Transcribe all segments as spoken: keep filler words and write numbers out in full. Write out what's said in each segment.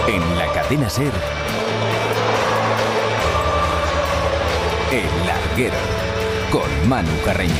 En la cadena SER, El Larguero, con Manu Carreño.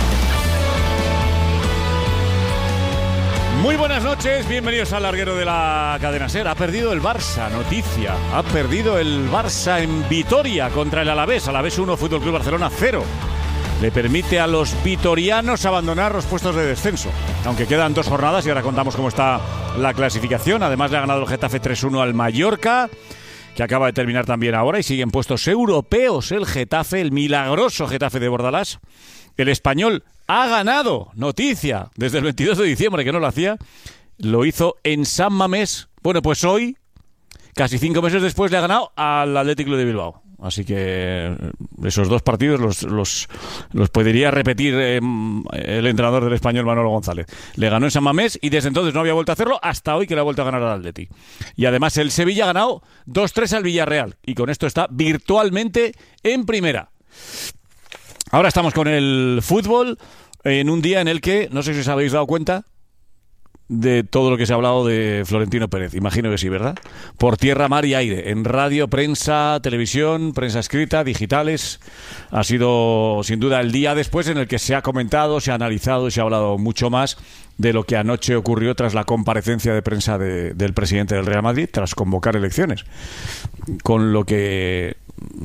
Muy buenas noches, bienvenidos al Larguero de la cadena SER. Ha perdido el Barça, noticia. Ha perdido el Barça en Vitoria contra el Alavés. Alavés uno, Fútbol Club Barcelona cero. Le permite a los vitorianos abandonar los puestos de descenso. Aunque quedan dos jornadas y ahora contamos cómo está la clasificación. Además le ha ganado el Getafe tres uno al Mallorca, que acaba de terminar también ahora, y siguen puestos europeos el Getafe, el milagroso Getafe de Bordalás. El Español ha ganado, noticia, desde el veintidós de diciembre, que no lo hacía. Lo hizo en San Mamés. Bueno, pues hoy, casi cinco meses después, le ha ganado al Athletic Club de Bilbao. Así que esos dos partidos los, los, los podría repetir eh, el entrenador del Español, Manolo González. Le ganó en San Mamés y desde entonces no había vuelto a hacerlo hasta hoy, que le ha vuelto a ganar al Athletic. Y además el Sevilla ha ganado dos tres al Villarreal y con esto está virtualmente en primera. Ahora estamos con el fútbol en un día en el que, no sé si os habéis dado cuenta de todo lo que se ha hablado de Florentino Pérez. Imagino que sí, ¿verdad? Por tierra, mar y aire. En radio, prensa, televisión, prensa escrita, digitales. Ha sido, sin duda, el día después en el que se ha comentado, se ha analizado y se ha hablado mucho más de lo que anoche ocurrió tras la comparecencia de prensa de, del presidente del Real Madrid, tras convocar elecciones. Con lo que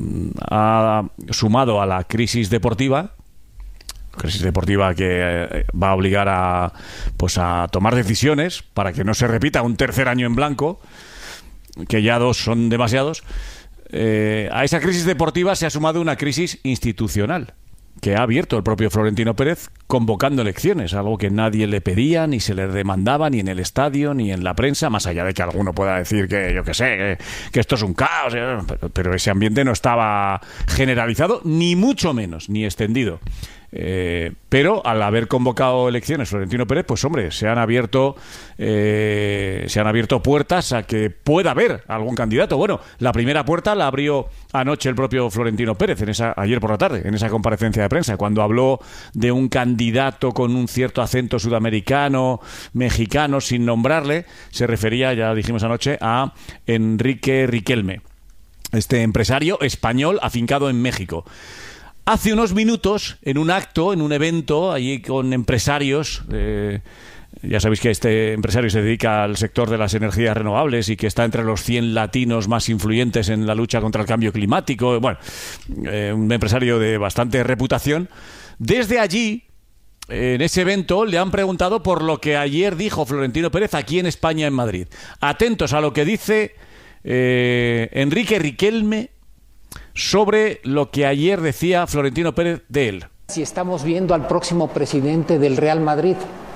ha sumado a la crisis deportiva, crisis deportiva que va a obligar a, pues a tomar decisiones para que no se repita un tercer año en blanco, que ya dos son demasiados. Eh, a esa crisis deportiva se ha sumado una crisis institucional que ha abierto el propio Florentino Pérez convocando elecciones, algo que nadie le pedía, ni se le demandaba, ni en el estadio, ni en la prensa, más allá de que alguno pueda decir que, yo qué sé, que, que esto es un caos, pero, pero ese ambiente no estaba generalizado, ni mucho menos, ni extendido. Eh, pero al haber convocado elecciones Florentino Pérez, pues hombre, se han abierto eh, se han abierto puertas a que pueda haber algún candidato. Bueno, la primera puerta la abrió anoche el propio Florentino Pérez, en esa, ayer por la tarde, en esa comparecencia de prensa, cuando habló de un candidato con un cierto acento sudamericano, mexicano, sin nombrarle. Se refería, ya dijimos anoche, a Enrique Riquelme, este empresario español afincado en México. Hace unos minutos, en un acto, en un evento, allí con empresarios, eh, ya sabéis que este empresario se dedica al sector de las energías renovables y que está entre los cien latinos más influyentes en la lucha contra el cambio climático. Bueno, eh, un empresario de bastante reputación. Desde allí, en ese evento, le han preguntado por lo que ayer dijo Florentino Pérez aquí en España, en Madrid. Atentos a lo que dice eh, Enrique Riquelme sobre lo que ayer decía Florentino Pérez de él. Si estamos viendo al próximo presidente del Real Madrid.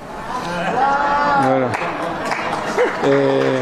Bueno, eh...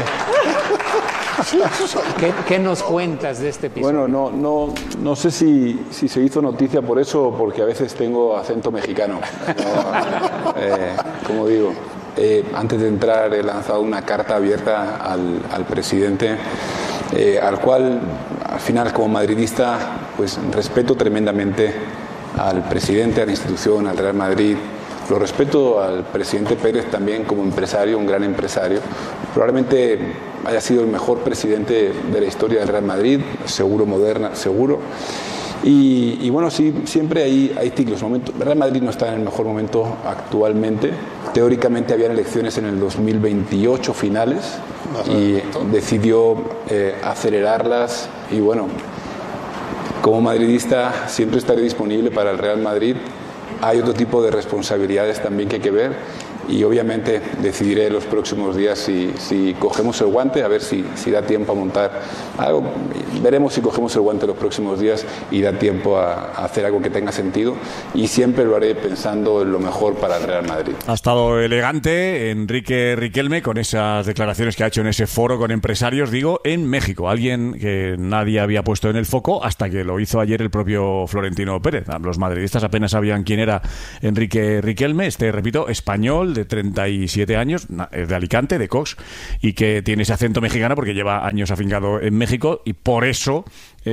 ¿Qué, ¿Qué nos cuentas de este episodio? Bueno, no, no, no sé si, si se hizo noticia por eso o porque a veces tengo acento mexicano. No, eh, como digo, eh, antes de entrar he lanzado una carta abierta al, al presidente, eh, al cual al final, como madridista, pues respeto tremendamente al presidente, a la institución, al Real Madrid. Lo respeto al presidente Pérez también como empresario, un gran empresario. Probablemente haya sido el mejor presidente de la historia del Real Madrid, seguro, moderna, seguro. Y, y bueno, sí, siempre hay, hay ciclos. Momentos. El Real Madrid no está en el mejor momento actualmente. Teóricamente habían elecciones en el dos mil veintiocho finales y decidió eh, acelerarlas. Y bueno, como madridista siempre estaré disponible para el Real Madrid. Hay otro tipo de responsabilidades también que hay que ver y obviamente decidiré los próximos días si, si cogemos el guante, a ver si, si da tiempo a montar algo. Veremos si cogemos el guante los próximos días y da tiempo a, a hacer algo que tenga sentido, y siempre lo haré pensando en lo mejor para el Real Madrid. Ha estado elegante Enrique Riquelme con esas declaraciones que ha hecho en ese foro con empresarios, digo, en México. Alguien que nadie había puesto en el foco hasta que lo hizo ayer el propio Florentino Pérez. Los madridistas apenas sabían quién era Enrique Riquelme, este, repito, español, de treinta y siete años, es de Alicante, de Cox, y que tiene ese acento mexicano porque lleva años afincado en México, y por eso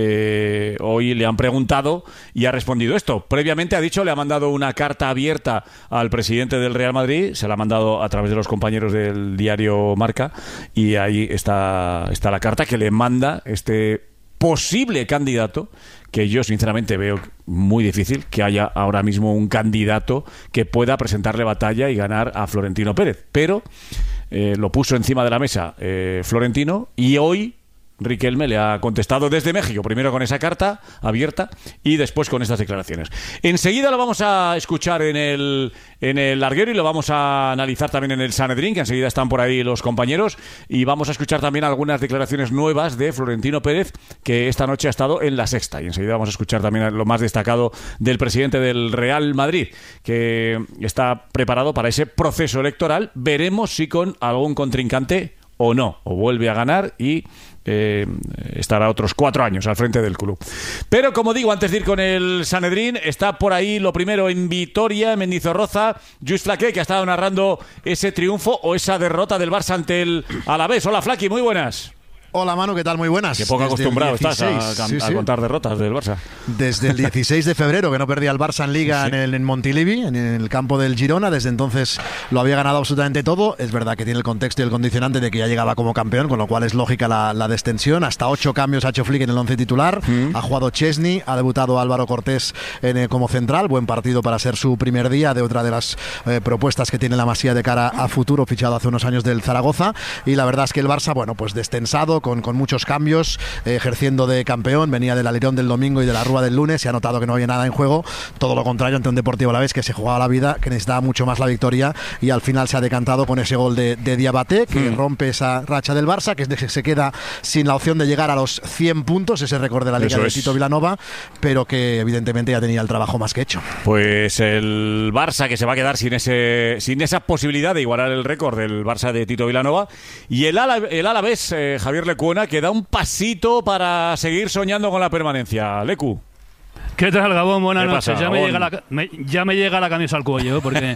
eh, hoy le han preguntado y ha respondido esto. Previamente ha dicho, le ha mandado una carta abierta al presidente del Real Madrid, se la ha mandado a través de los compañeros del diario Marca, y ahí está, está la carta que le manda este posible candidato, que yo sinceramente veo muy difícil que haya ahora mismo un candidato que pueda presentarle batalla y ganar a Florentino Pérez, pero eh, lo puso encima de la mesa eh, Florentino, y hoy Riquelme le ha contestado desde México, primero con esa carta abierta y después con estas declaraciones. Enseguida lo vamos a escuchar en el, en el larguero y lo vamos a analizar también en el Sanedrín, que enseguida están por ahí los compañeros, y vamos a escuchar también algunas declaraciones nuevas de Florentino Pérez, que esta noche ha estado en La Sexta, y enseguida vamos a escuchar también lo más destacado del presidente del Real Madrid, que está preparado para ese proceso electoral. Veremos si con algún contrincante o no, o vuelve a ganar y Eh, estará otros cuatro años al frente del club. Pero como digo, antes de ir con el Sanedrín, está por ahí lo primero en Vitoria, en Mendizorroza, Lluís Flaqué, que ha estado narrando ese triunfo o esa derrota del Barça ante el Alavés. Hola, Flaqui, muy buenas. Hola, Manu, ¿qué tal? Muy buenas. Qué poco Desde acostumbrado dieciséis, estás a, a, sí, a sí. contar derrotas del Barça. Desde el dieciséis de febrero, que no perdía el Barça en Liga, Sí, sí. en, el, en Montilivi, en el campo del Girona. Desde entonces lo había ganado absolutamente todo. Es verdad que tiene el contexto y el condicionante de que ya llegaba como campeón, con lo cual es lógica la, la descensión. Hasta ocho cambios ha hecho Flick en el once titular. Mm. Ha jugado Chesney, ha debutado Álvaro Cortés en, eh, como central. Buen partido para ser su primer día de otra de las eh, propuestas que tiene la Masía de cara a futuro, fichado hace unos años del Zaragoza. Y la verdad es que el Barça, bueno, pues destensado, con, con muchos cambios. Cambios, eh, ejerciendo de campeón, venía del alerón del domingo y de la rúa del lunes, se ha notado que no había nada en juego, todo lo contrario ante un Deportivo Alavés que se jugaba la vida, que necesitaba mucho más la victoria, y al final se ha decantado con ese gol de, de Diabaté, que mm. rompe esa racha del Barça, que se queda sin la opción de llegar a los cien puntos, ese récord de la Liga Eso de es. Tito Vilanova, pero que evidentemente ya tenía el trabajo más que hecho. Pues el Barça, que se va a quedar sin ese sin esa posibilidad de igualar el récord del Barça de Tito Vilanova, y el, Ala, el Alavés, eh, Javier Lecuona, que da un pasito para seguir soñando con la permanencia. Lecu. ¿Qué tal, Gabón? Buenas noches. Pasa, ya, me llega la, me, ya me llega la camisa al cuello, porque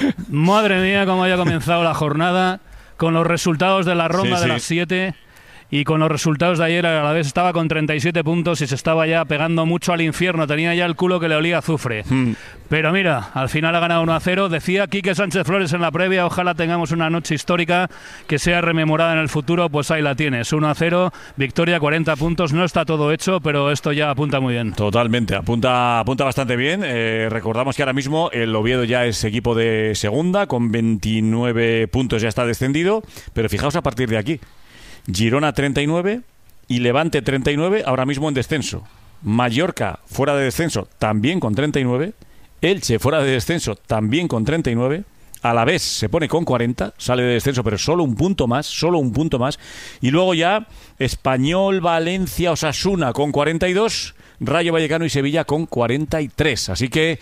madre mía, cómo haya comenzado la jornada, con los resultados de la ronda sí, de sí. las siete. Y con los resultados de ayer, a la vez estaba con treinta y siete puntos y se estaba ya pegando mucho al infierno. Tenía ya el culo que le olía a azufre. Mm. Pero mira, al final ha ganado uno a cero. Decía Quique Sánchez Flores en la previa, ojalá tengamos una noche histórica que sea rememorada en el futuro. Pues ahí la tienes, uno a cero, victoria, cuarenta puntos. No está todo hecho, pero esto ya apunta muy bien. Totalmente, apunta, apunta bastante bien. Eh, recordamos que ahora mismo el Oviedo ya es equipo de segunda, con veintinueve puntos, ya está descendido. Pero fijaos a partir de aquí. Girona treinta y nueve y Levante treinta y nueve, ahora mismo en descenso. Mallorca fuera de descenso, también con treinta y nueve. Elche fuera de descenso, también con treinta y nueve. Alavés se pone con cuarenta, sale de descenso, pero solo un punto más, solo un punto más. Y luego ya Español, Valencia, Osasuna con cuarenta y dos, Rayo Vallecano y Sevilla con cuarenta y tres. Así que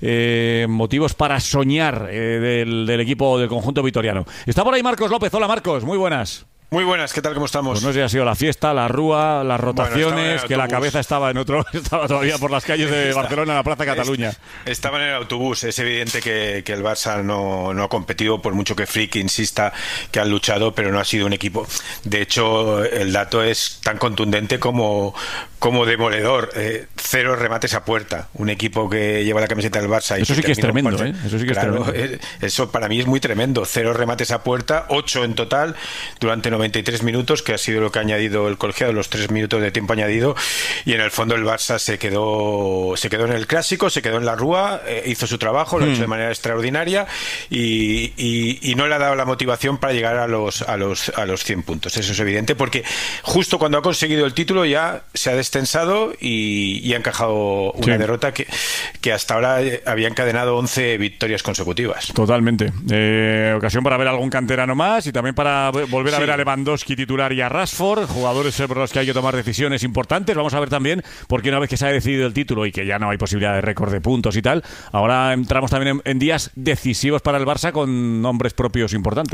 eh, motivos para soñar eh, del, del equipo del conjunto vitoriano. Está por ahí Marcos López. Hola, Marcos, muy buenas. Muy buenas, ¿qué tal? ¿Cómo estamos? Pues no sé si ha sido la fiesta, la rúa, las rotaciones, bueno, que la cabeza estaba en otro, estaba todavía por las calles de Barcelona, en la Plaza Cataluña. Estaba en el autobús. Es evidente que, que el Barça no, no ha competido, por mucho que Flick insista que han luchado, pero no ha sido un equipo. De hecho, el dato es tan contundente como, como demoledor. Eh, cero remates a puerta. Un equipo que lleva la camiseta del Barça. Y eso sí que es tremendo, ¿eh? Eso sí que claro, es tremendo. Eso para mí es muy tremendo. Cero remates a puerta, ocho en total, durante noventa y tres minutos, que ha sido lo que ha añadido el colegiado, los tres minutos de tiempo añadido, y en el fondo el Barça se quedó se quedó en el clásico, se quedó en la rúa, eh, hizo su trabajo, lo ha mm. hecho de manera extraordinaria y, y, y no le ha dado la motivación para llegar a los, a los a los cien puntos. Eso es evidente, porque justo cuando ha conseguido el título ya se ha destensado y, y ha encajado una sí. derrota que, que hasta ahora había encadenado once victorias consecutivas. Totalmente. Eh, ocasión para ver algún canterano más y también para volver a sí. ver a Lewandowski titular y a Rashford, jugadores por los que hay que tomar decisiones importantes. Vamos a ver también, porque una vez que se ha decidido el título y que ya no hay posibilidad de récord de puntos y tal, ahora entramos también en, en días decisivos para el Barça con nombres propios importantes, ¿eh?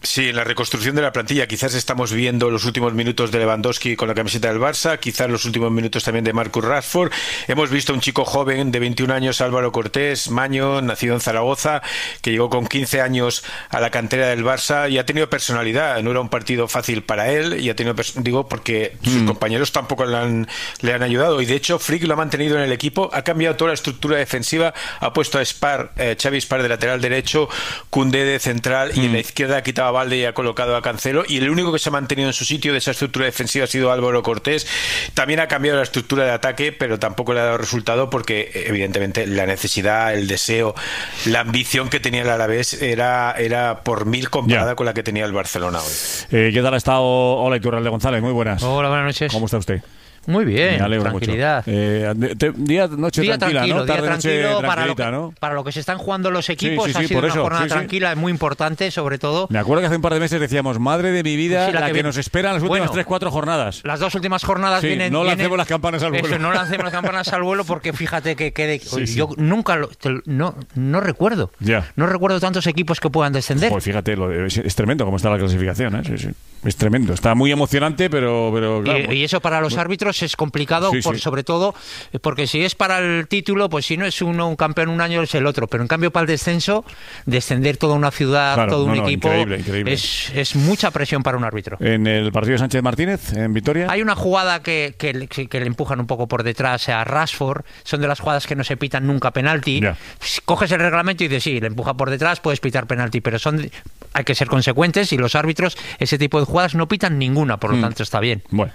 Sí, en la reconstrucción de la plantilla quizás estamos viendo los últimos minutos de Lewandowski con la camiseta del Barça, quizás los últimos minutos también de Marcus Rashford. Hemos visto un chico joven de veintiún años, Álvaro Cortés, Maño, nacido en Zaragoza, que llegó con quince años a la cantera del Barça y ha tenido personalidad. No era un partido fácil para él y ha tenido, digo, porque sus mm. compañeros tampoco le han, le han ayudado. Y de hecho, Flick lo ha mantenido en el equipo, ha cambiado toda la estructura defensiva, ha puesto a Spar, eh, Xavi Spar de lateral derecho, Koundé de central y mm. en la izquierda ha quitado a Valde y ha colocado a Cancelo, y el único que se ha mantenido en su sitio de esa estructura defensiva ha sido Álvaro Cortés. También ha cambiado la estructura de ataque, pero tampoco le ha dado resultado porque evidentemente la necesidad, el deseo, la ambición que tenía el Alavés era, era por mil comparada ya. con la que tenía el Barcelona hoy. Eh, ¿Qué tal ha estado? Hola, Iturralde González, muy buenas. Hola, buenas noches. ¿Cómo está usted? Muy bien, me alegro tranquilidad. Mucho. Eh, te, día, noche día tranquila, tranquilo, ¿no? Día Tarde, tranquilo noche para, lo que, ¿no? para lo que se están jugando los equipos. Sí, sí, ha sí, sido por una eso, jornada sí, tranquila, sí. es muy importante, sobre todo. Me acuerdo que hace un par de meses decíamos, madre de mi vida, sí, la, la que, que nos esperan las últimas bueno, tres, cuatro jornadas. Las dos últimas jornadas sí, vienen. No vienen, lancemos las campanas al vuelo. Eso, no lancemos las campanas al vuelo porque fíjate que, que de, sí, yo sí. nunca lo, te, no, no recuerdo. Ya. No recuerdo tantos equipos que puedan descender. Pues fíjate, lo de, es, es tremendo cómo está la clasificación. ¿eh? Sí, sí. Es tremendo. Está muy emocionante, pero. pero claro, y, y eso para los árbitros es complicado, sí, por, sí. sobre todo porque si es para el título, pues si no es uno un campeón un año es el otro, pero en cambio para el descenso, descender toda una ciudad, claro, todo no, un no, equipo, increíble, increíble. Es, es mucha presión para un árbitro. En el partido de Sánchez Martínez, en Vitoria. Hay una jugada que, que, que, que le empujan un poco por detrás a Rashford, son de las jugadas que no se pitan nunca penalti. Ya. Coges el reglamento y dices, sí, le empuja por detrás, puedes pitar penalti, pero son hay que ser consecuentes y los árbitros ese tipo de jugadas no pitan ninguna, por lo mm. tanto está bien. Bueno,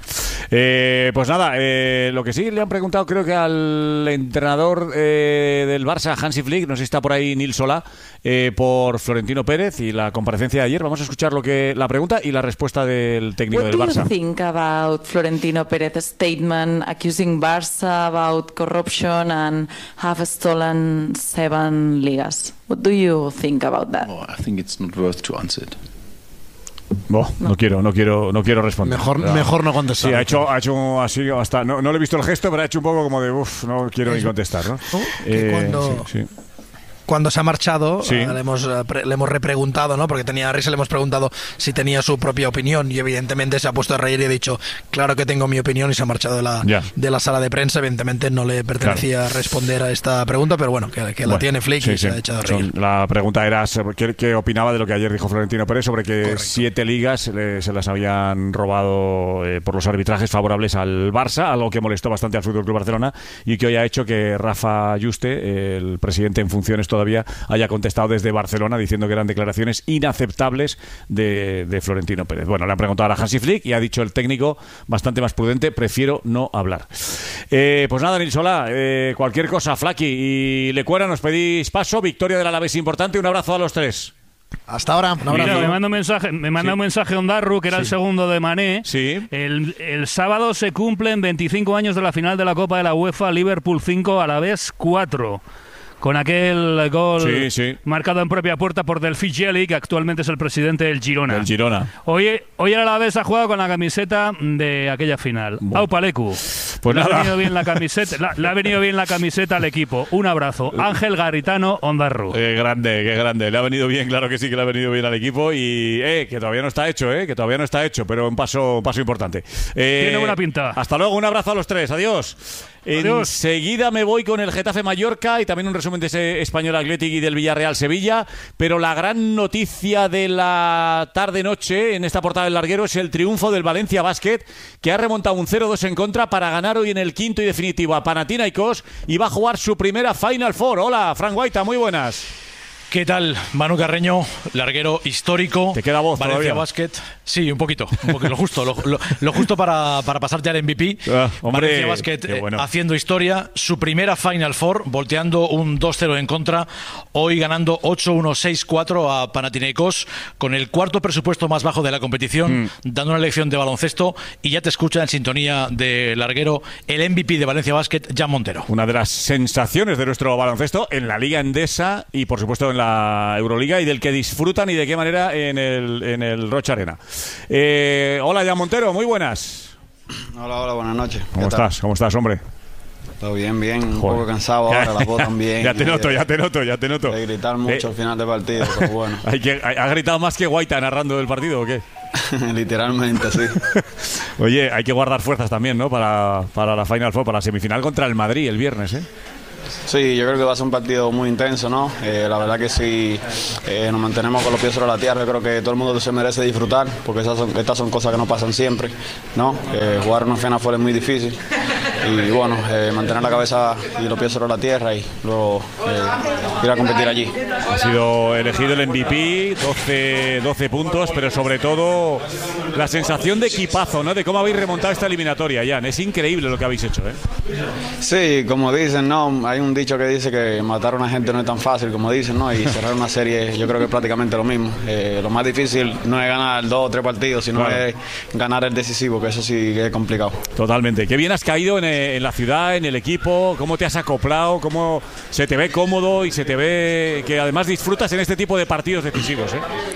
eh, pues nada, eh, lo que sí le han preguntado creo que al entrenador eh, del Barça, Hansi Flick, no sé si está por ahí Nil Solá, eh, por Florentino Pérez y la comparecencia de ayer. Vamos a escuchar lo que la pregunta y la respuesta del técnico What del Barça. What do you think about Florentino Pérez's statement accusing Barça about corruption and have stolen seven ligas? What do you think about that? Oh, I think it's not worth to answer it. Oh, no. no quiero, no quiero, no quiero responder. Mejor, no. mejor no contestar. Sí, ha hecho, ha hecho así hasta. No, no le he visto el gesto, pero ha hecho un poco como de, uff, no quiero es, ni contestar, ¿no? Oh, que eh, cuando, sí, sí. cuando se ha marchado, sí. uh, le hemos uh, pre, le hemos repreguntado, ¿no? Porque tenía risa, le hemos preguntado si tenía su propia opinión y evidentemente se ha puesto a reír y ha dicho, claro que tengo mi opinión y se ha marchado de la yeah. de la sala de prensa. Evidentemente no le pertenecía claro. responder a esta pregunta, pero bueno, que, que bueno, la tiene Flick sí, y sí. se ha echado a reír. La pregunta era ¿qué, qué opinaba de lo que ayer dijo Florentino Pérez sobre que Correcto. siete ligas eh, se las habían robado eh, por los arbitrajes favorables al Barça, algo que molestó bastante al F C Barcelona y que hoy ha hecho que Rafa Yuste, el presidente en funciones todavía, haya contestado desde Barcelona diciendo que eran declaraciones inaceptables de, de Florentino Pérez. Bueno, le han preguntado a Hansi Flick y ha dicho el técnico bastante más prudente, prefiero no hablar. Eh, pues nada, Nil Solá, eh, cualquier cosa, Flaki y Lecuera, nos pedís paso, victoria del Alavés importante, un abrazo a los tres. Hasta ahora. Un Mira, me manda un mensaje, me manda sí. un mensaje Ondarru, que era sí. el segundo de Mané. Sí. El, el sábado se cumplen veinticinco años de la final de la Copa de la UEFA, Liverpool cinco, Alavés cuatro. Con aquel gol sí, sí. marcado en propia puerta por Delphi Gelli, que actualmente es el presidente del Girona. El Girona. Hoy, hoy el Alavés ha jugado con la camiseta de aquella final. Bueno. Aupa Lecu. Pues le, nada. ha venido bien la camiseta, la, le ha venido bien la camiseta al equipo. Un abrazo. Ángel Garitano Ondarru. Qué grande, qué grande. Le ha venido bien, claro que sí que le ha venido bien al equipo. Y eh, que todavía no está hecho, eh, que todavía no está hecho, pero un paso, un paso importante. Eh, Tiene buena pinta. Hasta luego, un abrazo a los tres. Adiós. Enseguida me voy con el Getafe Mallorca y también un resumen de ese Español Athletic y del Villarreal Sevilla, pero la gran noticia de la tarde-noche en esta portada del larguero es el triunfo del Valencia Basket, que ha remontado un cero dos en contra para ganar hoy en el quinto y definitivo a Panathinaikos y va a jugar su primera Final Four. Hola, Frank Guaita, muy buenas. ¿Qué tal? Manu Carreño, larguero histórico. ¿Te queda voz Valencia todavía? Basket. Sí, un poquito, un poquito lo justo, lo, lo, lo justo para, para pasarte al M V P. Ah, hombre, Valencia Basket eh, bueno. haciendo historia, su primera Final Four, volteando un dos cero en contra, hoy ganando ocho uno seis cuatro a Panathinaikos, con el cuarto presupuesto más bajo de la competición, mm. dando una lección de baloncesto, y ya te escucha en sintonía de larguero el M V P de Valencia Basket, Jan Montero. Una de las sensaciones de nuestro baloncesto en la Liga Endesa y por supuesto en la Euroliga, y del que disfrutan y de qué manera en el, en el Rocha Arena. Eh, hola, Jan Montero, muy buenas. Hola, hola, buenas noches. ¿Cómo estás? ¿Cómo estás, hombre? Todo bien, bien, un Joder. poco cansado ahora, la voz también. Ya te noto, de, ya te noto, ya te noto. De gritar mucho eh. al final del partido, pero bueno. ¿Hay que, ¿Ha gritado más que Guaita narrando el partido o qué? Literalmente, sí. Oye, hay que guardar fuerzas también, ¿no? Para, para la Final Four, para la semifinal contra el Madrid el viernes, ¿eh? Sí, yo creo que va a ser un partido muy intenso, ¿no? Eh, la verdad que si eh, nos mantenemos con los pies sobre la tierra, yo creo que todo el mundo se merece disfrutar, porque esas son, estas son cosas que no pasan siempre, ¿no? Eh, jugar una Final Four es muy difícil y bueno, eh, mantener la cabeza y los pies sobre la tierra y luego eh, ir a competir allí. Ha sido elegido el M V P, doce, doce puntos, pero sobre todo la sensación de equipazo, ¿no? De cómo habéis remontado esta eliminatoria, Jan. Es increíble lo que habéis hecho, ¿eh? Sí, como dicen, no, hay un dicho que dice que matar a una gente no es tan fácil, como dicen, ¿no? Y cerrar una serie yo creo que es prácticamente lo mismo. Eh, lo más difícil no es ganar dos o tres partidos, sino claro. es ganar el decisivo, que eso sí que es complicado. Totalmente. Qué bien has caído en, en la ciudad, en el equipo, cómo te has acoplado, cómo se te ve cómodo y se te ve que además disfrutas en este tipo de partidos decisivos, ¿eh?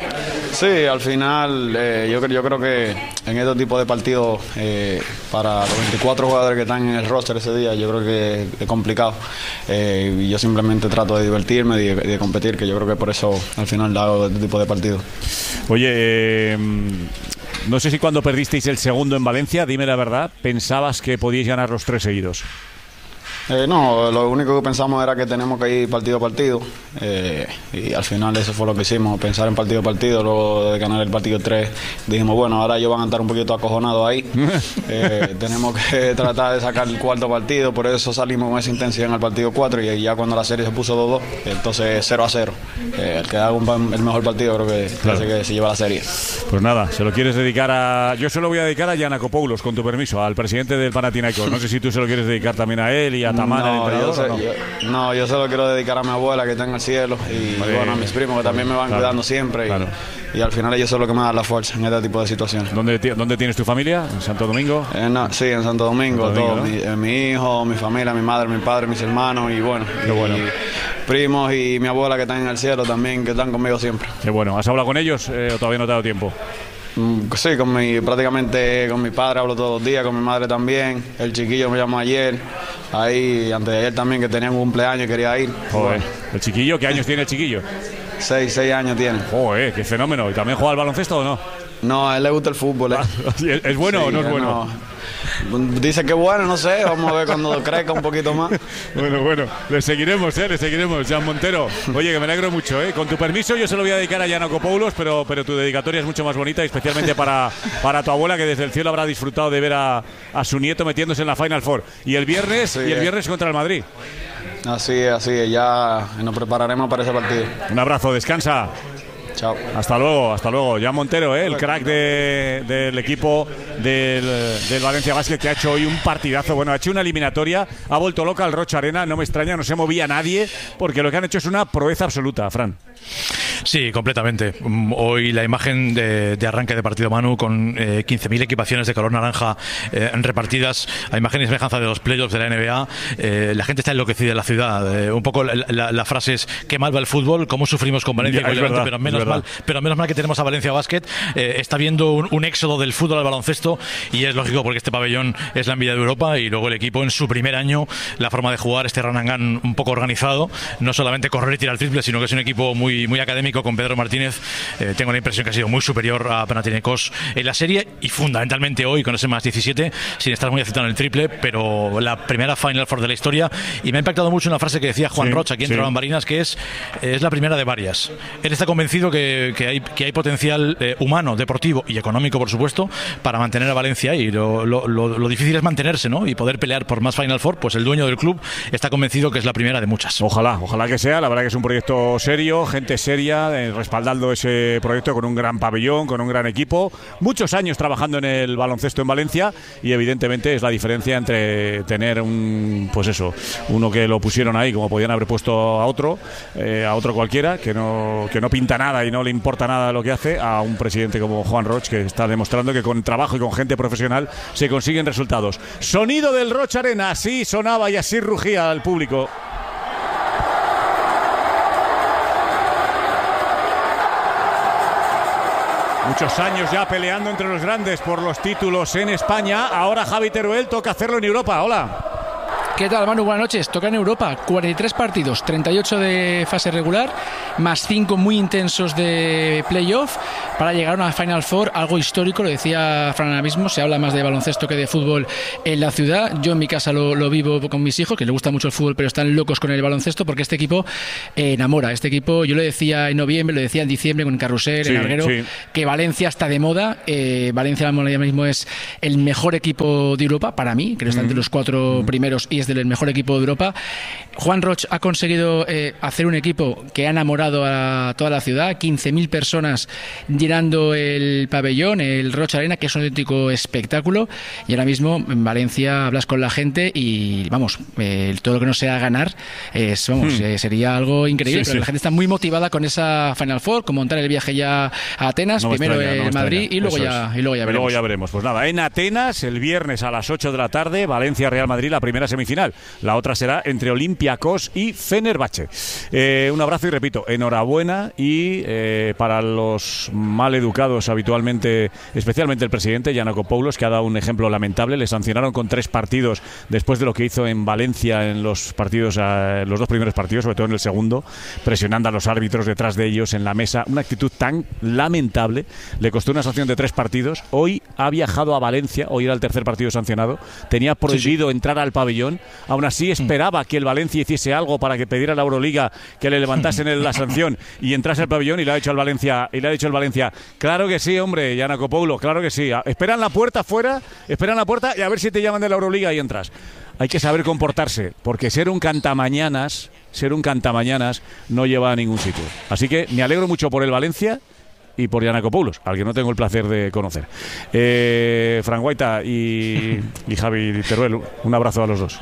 Sí, al final eh, yo, yo creo que en este tipo de partidos eh, para los veinticuatro jugadores que están en el roster ese día yo creo que es complicado eh, y yo simplemente trato de divertirme y de, de competir, que yo creo que por eso al final hago este tipo de partidos. Oye, eh, no sé si cuando perdisteis el segundo en Valencia, dime la verdad, ¿pensabas que podíais ganar los tres seguidos? Eh, no, lo único que pensamos era que tenemos que ir partido a partido eh, y al final eso fue lo que hicimos, pensar en partido a partido. Luego de ganar el partido tres dijimos, bueno, ahora ellos van a estar un poquito acojonados ahí, eh, tenemos que tratar de sacar el cuarto partido, por eso salimos con esa intensidad en el partido cuatro y ya cuando la serie se puso dos dos, entonces cero a cero, eh, el que haga un, el mejor partido creo que, claro. que se lleva la serie. Pues nada, se lo quieres dedicar a... Yo se lo voy a dedicar a Giannakopoulos, con tu permiso, al presidente del Panathinaikos. No sé si tú se lo quieres dedicar también a él y a Tamara, no, el yo, sé, no? yo, no, yo se lo quiero dedicar a mi abuela que está en el cielo y vale, bueno, a mis primos que también me van claro, cuidando siempre claro. y, y al final ellos son los que me dan la fuerza en este tipo de situaciones. ¿Dónde, ¿Dónde tienes tu familia? ¿En Santo Domingo? Eh, no, sí, en Santo Domingo, Santo Domingo todo, ¿no? mi, eh, mi hijo, mi familia, mi madre, mi padre, mis hermanos y bueno, Qué y, bueno. Y primos y mi abuela que están en el cielo también, que están conmigo siempre. Qué bueno. ¿Has hablado con ellos eh, o todavía no te ha dado tiempo? Sí, con mi, prácticamente con mi padre hablo todos los días, con mi madre también. El chiquillo me llamó ayer, ahí antes de ayer también, que tenía un cumpleaños y quería ir. Joder. ¿El chiquillo? ¿Qué años tiene el chiquillo? Seis, seis años tiene. Joder, qué fenómeno. ¿Y también juega al baloncesto o no? No, a él le gusta el fútbol. ¿eh? ¿Es bueno sí, o no es bueno? No. Dice que bueno, no sé, vamos a ver cuando crezca un poquito más. Bueno, bueno, le seguiremos, ¿eh? Le seguiremos, Jan Montero. Oye, que me alegro mucho, ¿eh? Con tu permiso yo se lo voy a dedicar a Giannakopoulos, pero, pero tu dedicatoria es mucho más bonita, especialmente para, para tu abuela, que desde el cielo habrá disfrutado de ver a, a su nieto metiéndose en la Final Four. Y el viernes, sí, y el viernes contra el Madrid. Así es, así es, ya nos prepararemos para ese partido. Un abrazo, descansa. Chao. Hasta luego, hasta luego. Jan Montero, ¿eh? El crack de, del equipo del, del Valencia Basket, que ha hecho hoy un partidazo. Bueno, ha hecho una eliminatoria, ha vuelto loca el Rocha Arena, no me extraña, no se movía nadie, porque lo que han hecho es una proeza absoluta, Fran. Sí, completamente. Hoy la imagen de, de arranque de partido, Manu, con eh, quince mil equipaciones de color naranja eh, repartidas, a imagen y semejanza de los playoffs de la N B A. Eh, la gente está enloquecida en la ciudad. Eh, un poco la, la, la frase es: qué mal va el fútbol, cómo sufrimos con Valencia, ya, con Levante, verdad, pero menos mal, pero menos mal que tenemos a Valencia Basket. Eh, está viendo un, un éxodo del fútbol al baloncesto y es lógico porque este pabellón es la envidia de Europa y luego el equipo en su primer año, la forma de jugar, este run and gun un poco organizado, no solamente correr y tirar triple, sino que es un equipo muy, muy académico con Pedro Martínez. Eh, tengo la impresión que ha sido muy superior a Panathinaikos en la serie y fundamentalmente hoy con ese más diecisiete, sin estar muy aceptado en el triple, pero la primera Final Four de la historia. Y me ha impactado mucho una frase que decía Juan sí, Rocha aquí entre sí. bambalinas, que es, es la primera de varias. Él está convencido que, que, hay, que hay potencial eh, humano, deportivo y económico, por supuesto, para mantener a Valencia, y lo, lo, lo, lo difícil es mantenerse, ¿no? Y poder pelear por más Final Four. Pues el dueño del club está convencido que es la primera de muchas. Ojalá, ojalá que sea. La verdad que es un proyecto serio, gente seria, eh, respaldando ese proyecto con un gran pabellón, con un gran equipo, muchos años trabajando en el baloncesto en Valencia, y evidentemente es la diferencia entre tener un, pues eso, uno que lo pusieron ahí como podían haber puesto a otro, eh, a otro cualquiera, que no, que no pinta nada y no le importa nada lo que hace, a un presidente como Juan Roch, que está demostrando que con trabajo y con gente profesional se consiguen resultados. Sonido del Roch Arena, así sonaba y así rugía al público. Muchos años ya peleando entre los grandes por los títulos en España. Ahora Javi Teruel toca hacerlo en Europa. Hola. ¿Qué tal, Manu? Buenas noches. Toca en Europa cuarenta y tres partidos, treinta y ocho de fase regular, más cinco muy intensos de playoff para llegar a una Final Four, algo histórico, lo decía Fran ahora mismo, se habla más de baloncesto que de fútbol en la ciudad. Yo en mi casa lo, lo vivo con mis hijos, que les gusta mucho el fútbol, pero están locos con el baloncesto porque este equipo eh, enamora. Este equipo, yo lo decía en noviembre, lo decía en diciembre con Carrusel, sí, en Arguero, sí. que Valencia está de moda. Eh, Valencia ahora mismo es el mejor equipo de Europa, para mí, que está entre los cuatro mm. primeros y es del mejor equipo de Europa. Juan Roch ha conseguido eh, hacer un equipo que ha enamorado a toda la ciudad, quince mil personas llenando el pabellón, el Roch Arena, que es un auténtico espectáculo, y ahora mismo en Valencia hablas con la gente y vamos, eh, todo lo que no sea ganar es, vamos, hmm. eh, sería algo increíble, sí, pero sí. la gente está muy motivada con esa Final Four, con montar el viaje ya a Atenas, no primero en no Madrid y luego, ya, y luego ya veremos. Luego ya veremos. Pues nada, en Atenas el viernes a las ocho de la tarde, Valencia-Real Madrid, la primera semifinal. La otra será entre Olympiacos y Fenerbahce. Eh, un abrazo y repito, enhorabuena y eh, para los mal educados habitualmente, especialmente el presidente Giannakopoulos, que ha dado un ejemplo lamentable. Le sancionaron con tres partidos después de lo que hizo en Valencia en los partidos, eh, los dos primeros partidos, sobre todo en el segundo, presionando a los árbitros detrás de ellos en la mesa. Una actitud tan lamentable. Le costó una sanción de tres partidos. Hoy ha viajado a Valencia, hoy era el tercer partido sancionado. Tenía prohibido sí, sí. entrar al pabellón. Aún así esperaba que el Valencia hiciese algo para que pidiera a la Euroliga que le levantasen la sanción y entrase al pabellón, y le ha dicho al Valencia, y le ha dicho el Valencia, claro que sí, hombre, Giannakopoulos, claro que sí. Esperan la puerta afuera, esperan la puerta y a ver si te llaman de la Euroliga y entras. Hay que saber comportarse, porque ser un cantamañanas, ser un cantamañanas no lleva a ningún sitio. Así que me alegro mucho por el Valencia y por Giannakopoulos, al que no tengo el placer de conocer. Eh, Fran Guaita y, y Javi Teruel, un abrazo a los dos.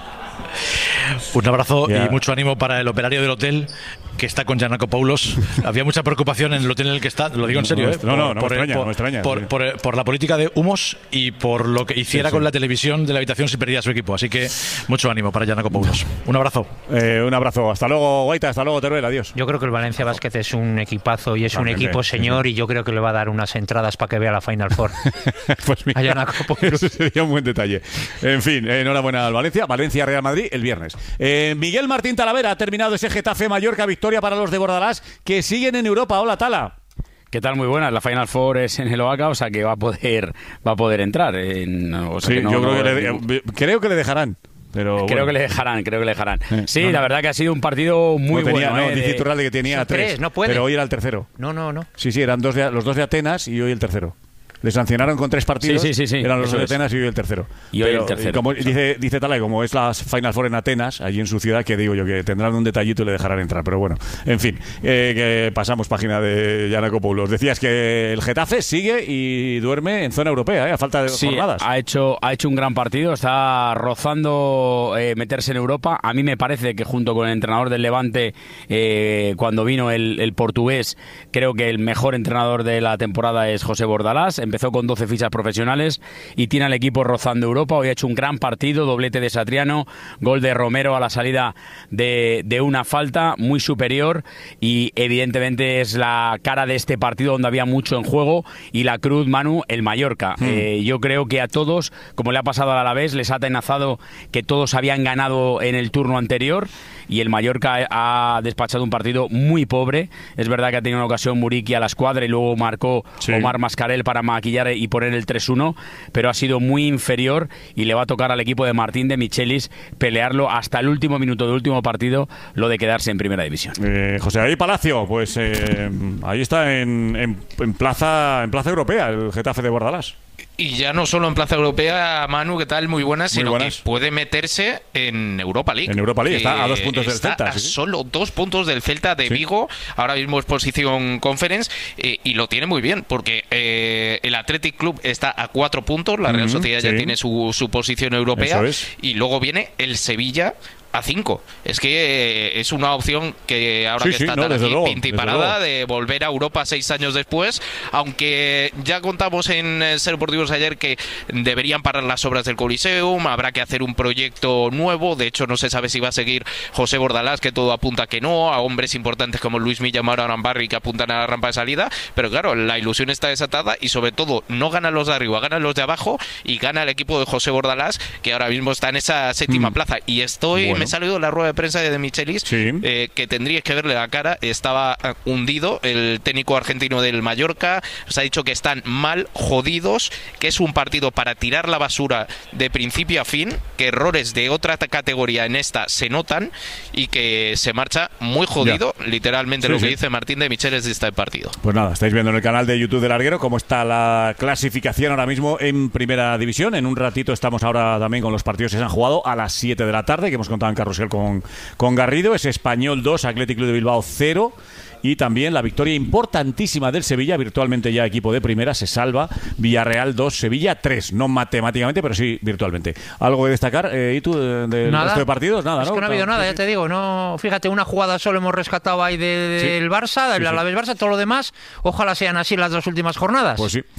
Un abrazo yeah. y mucho ánimo para el operario del hotel que está con Giannakopoulos. Había mucha preocupación en el hotel en el que está, lo digo en serio, no, ¿eh? No, no, no, por, me extraña, por, no me extraña. Por, por, por, por la política de humos y por lo que hiciera sí, sí. con la televisión de la habitación si perdía su equipo. Así que mucho ánimo para Giannakopoulos. Un abrazo. Eh, un abrazo. Hasta luego, Guaita. Hasta luego, Teruel. Adiós. Yo creo que el Valencia Basket es un equipazo y es También, un equipo señor, sí. y yo creo que le va a dar unas entradas para que vea la Final Four. Pues mira, a Giannakopoulos. Eso sería un buen detalle. En fin, eh, enhorabuena al Valencia. Valencia-Real Madrid el viernes. Eh, Miguel Martín Talavera ha terminado ese Getafe-Mallorca, victoria para los de Bordalás, que siguen en Europa. Hola, Tala. ¿Qué tal? Muy buenas. La Final Four es en el Oaca, o sea que va a poder va a poder entrar. En, o sea sí, que no, yo creo, no, que le, creo que le dejarán. Pero creo bueno. que le dejarán, creo que le dejarán. Eh, sí, no, no. la verdad que ha sido un partido muy no tenía, bueno. No, eh, dice Iturralde que tenía tres, tres no puede. pero hoy era el tercero. No, no, no. Sí, sí, eran dos de, los dos de Atenas y hoy el tercero. Le sancionaron con tres partidos, sí, sí, sí, sí. eran los Eso de es. Atenas y hoy el tercero. Y hoy Pero, el tercero. Como dice, dice Tala, como es la Final Four en Atenas, allí en su ciudad, que digo yo, que tendrán un detallito y le dejarán entrar. Pero bueno, en fin, eh, que pasamos página de Giannakopoulos. Decías que el Getafe sigue y duerme en zona europea, ¿eh? A falta de dos sí, jornadas. ha hecho, ha hecho un gran partido, está rozando eh, meterse en Europa. A mí me parece que junto con el entrenador del Levante, eh, cuando vino el, el portugués, creo que el mejor entrenador de la temporada es José Bordalás. Empezó con doce fichas profesionales y tiene al equipo rozando Europa. Hoy ha hecho un gran partido, doblete de Satriano, gol de Romero a la salida de, de una falta, muy superior, y evidentemente es la cara de este partido donde había mucho en juego, y la cruz, Manu, el Mallorca. Hmm. Eh, yo creo que a todos, como le ha pasado al Alavés, les ha atenazado que todos habían ganado en el turno anterior, y el Mallorca ha despachado un partido muy pobre. Es verdad que ha tenido una ocasión Muriqui a la escuadra y luego marcó sí. Omar Mascarell para maquillar y poner el tres uno, pero ha sido muy inferior y le va a tocar al equipo de Martín de Michelis pelearlo hasta el último minuto del último partido, lo de quedarse en primera división. Eh, José David Palacio, pues eh, ahí está en, en, en, plaza, en plaza europea el Getafe de Bordalás. Y ya no solo en plaza europea, Manu, ¿qué tal? Muy buenas, Muy sino buenas. que puede meterse en Europa League. En Europa League, está a dos puntos del está Celta. A ¿sí? solo dos puntos del Celta de ¿Sí? Vigo, ahora mismo es posición conference, eh, y lo tiene muy bien, porque eh, el Athletic Club está a cuatro puntos, la Real Sociedad uh-huh, ya sí. tiene su, su posición europea, Eso es. y luego viene el Sevilla a cinco. Es que eh, es una opción que ahora sí, que sí, está no, tan desde aquí luego, pinta y desde parada luego. de volver a Europa seis años después, aunque ya contamos en eh, Ser Deportivos ayer que deberían parar las obras del Coliseum, habrá que hacer un proyecto nuevo, de hecho no se sabe si va a seguir José Bordalás, que todo apunta que no, a hombres importantes como Luis Milla, Mauro Arambarri, que apuntan a la rampa de salida, pero claro, la ilusión está desatada y sobre todo no ganan los de arriba, ganan los de abajo y gana el equipo de José Bordalás, que ahora mismo está en esa séptima mm. plaza. Y estoy, bueno. me he salido la rueda de prensa de De Michelis, sí. eh, que tendríais que verle la cara, estaba hundido el técnico argentino del Mallorca, os ha dicho que están mal, jodidos, que es un partido para tirar la basura de principio a fin, que errores de otra categoría en esta se notan y que se marcha muy jodido, ya. literalmente sí, lo que sí. dice Martín De Michelis de este partido. Pues nada, estáis viendo en el canal de YouTube del Larguero cómo está la clasificación ahora mismo en Primera División. En un ratito estamos ahora también con los partidos que se han jugado a las siete de la tarde, que hemos contado en Carrusel con, con Garrido. Es Español dos, Athletic Club de Bilbao cero. Y también la victoria importantísima del Sevilla, virtualmente ya equipo de primera, se salva. Villarreal dos, Sevilla tres, no matemáticamente, pero sí virtualmente. ¿Algo que destacar? Eh, ¿Y tú de, de nada. resto de partidos? Nada, es ¿no? que no ha habido nada, ya te digo. No, fíjate, una jugada solo hemos rescatado ahí de, sí. del Barça, del sí, Alavés Barça, todo lo demás, ojalá sean así las dos últimas jornadas. Pues sí.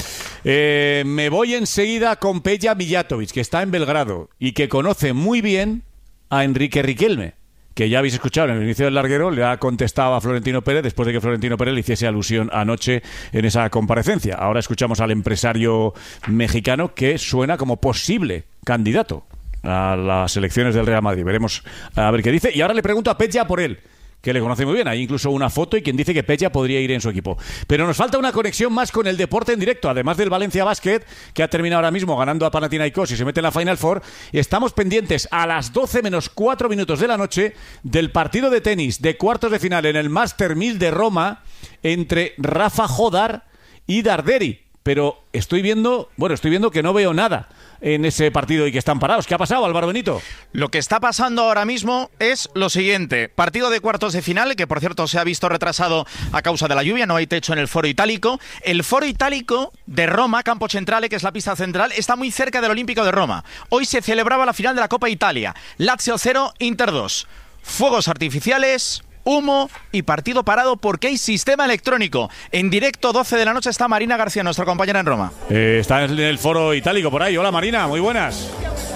Eh, me voy enseguida con Peja Mijatovic, que está en Belgrado y que conoce muy bien a Enrique Riquelme, que ya habéis escuchado en el inicio del Larguero, le ha contestado a Florentino Pérez después de que Florentino Pérez le hiciese alusión anoche en esa comparecencia. Ahora escuchamos al empresario mexicano que suena como posible candidato a las elecciones del Real Madrid. Veremos a ver qué dice. Y ahora le pregunto a Peja por él, que le conoce muy bien. Hay incluso una foto y quien dice que Peja podría ir en su equipo. Pero nos falta una conexión más con el deporte en directo, además del Valencia Basket, que ha terminado ahora mismo ganando a Panathinaikos y se mete en la Final Four. Estamos pendientes a las doce menos cuatro minutos de la noche del partido de tenis de cuartos de final en el Master mil de Roma entre Rafa Jodar y Darderi. Pero estoy viendo, bueno, estoy viendo que no veo nada en ese partido y que están parados. ¿Qué ha pasado, Álvaro Benito? Lo que está pasando ahora mismo es lo siguiente. Partido de cuartos de final, que por cierto se ha visto retrasado a causa de la lluvia, no hay techo en el Foro Itálico. El Foro Itálico de Roma, Campo Centrale, que es la pista central, está muy cerca del Olímpico de Roma. Hoy se celebraba la final de la Copa Italia. Lazio cero, Inter dos. Fuegos artificiales, humo y partido parado porque hay sistema electrónico. En directo, doce de la noche, está Marina García, nuestra compañera en Roma. Eh, está en el Foro Itálico por ahí. Hola Marina, muy buenas.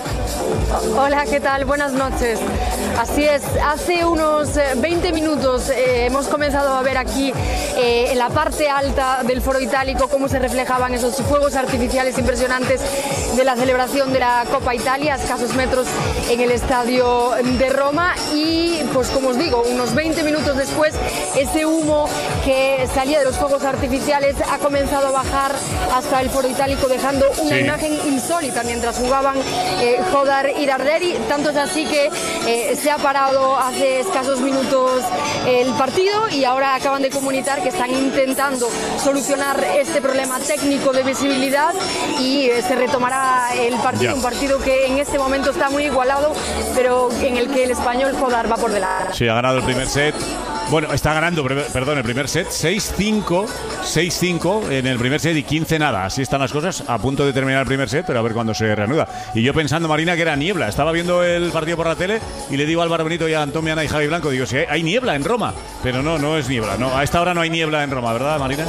Hola, ¿qué tal? Buenas noches. Así es, hace unos veinte minutos eh, hemos comenzado a ver aquí eh, en la parte alta del Foro Itálico cómo se reflejaban esos fuegos artificiales impresionantes de la celebración de la Copa Italia, a escasos metros en el estadio de Roma. Y pues como os digo, unos veinte minutos después, ese humo que salía de los fuegos artificiales ha comenzado a bajar hasta el Foro Itálico, dejando una sí. imagen insólita mientras jugaban eh, Jodar y Darderi. Tanto es así que eh, se ha parado hace escasos minutos el partido y ahora acaban de comunicar que están intentando solucionar este problema técnico de visibilidad y eh, se retomará el partido, ya. un partido que en este momento está muy igualado, pero en el que el español Jodar va por delante. Sí, ha ganado el primer set. Bueno, está ganando, perdón, el primer set, seis cinco, seis cinco en el primer set y quince nada. Así están las cosas, a punto de terminar el primer set, pero a ver cuándo se reanuda. Y yo pensando, Marina, que era niebla. Estaba viendo el partido por la tele y le digo a Álvaro Benito y a Antón Miana y Javi Blanco, digo, sí, hay niebla en Roma. Pero no, no es niebla. No, a esta hora no hay niebla en Roma, ¿verdad, Marina?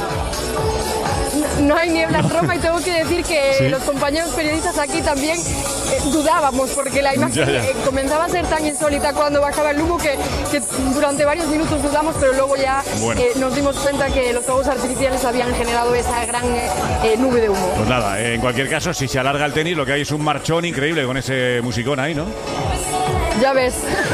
No hay niebla en Roma y tengo que decir que ¿sí? los compañeros periodistas aquí también eh, dudábamos porque la imagen ya, ya. Eh, comenzaba a ser tan insólita cuando bajaba el humo que, que durante varios minutos dudamos, pero luego ya bueno. eh, nos dimos cuenta que los fuegos artificiales habían generado esa gran eh, nube de humo. Pues nada, eh, en cualquier caso, si se alarga el tenis, lo que hay es un marchón increíble con ese musicón ahí, ¿no? Ya ves.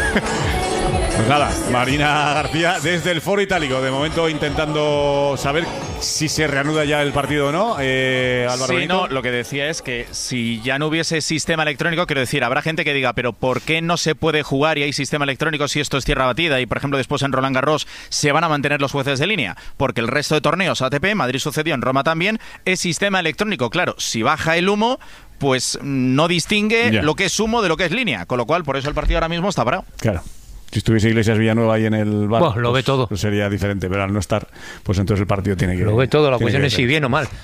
Pues nada, Marina García desde el Foro Itálico, de momento intentando saber si se reanuda ya el partido o no. Eh, Álvaro sí, Benito. no, lo que decía es que si ya no hubiese sistema electrónico, quiero decir, habrá gente que diga, pero ¿por qué no se puede jugar y hay sistema electrónico si esto es tierra batida? Y por ejemplo después en Roland Garros se van a mantener los jueces de línea, porque el resto de torneos A T P, Madrid sucedió, en Roma también, es sistema electrónico. Claro, si baja el humo, pues no distingue yeah. lo que es humo de lo que es línea, con lo cual por eso el partido ahora mismo está parado. Claro. Si estuviese Iglesias Villanueva ahí en el bar, bueno, lo pues, ve todo. Pues sería diferente, pero al no estar, pues entonces el partido tiene que... Lo ve todo, la cuestión es si bien o mal.